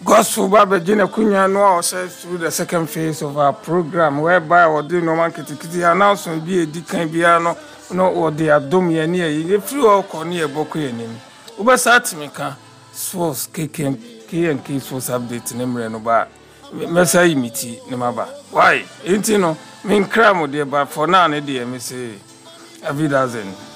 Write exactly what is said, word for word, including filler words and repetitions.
Gospel Baba Gina Kunya no says through the second phase of our program, whereby or do no man kitty announcement be a decan piano, no or the abdomen near you flew all cornea bokuanim. Uber Satimika, Swos, K and K and K Swos update name no bar. Messa imiti, Nemaba. Why? Ain't you know, mean cram dear, but for now, dear, me say, a dozen.